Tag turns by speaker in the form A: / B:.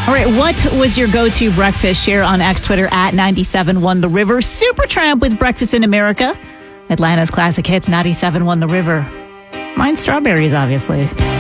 A: All right, what was your go-to breakfast? Share on X, Twitter at 97.1 The River. Supertramp with Breakfast in America. Atlanta's classic hits, 97.1 The River. Mine's strawberries, obviously.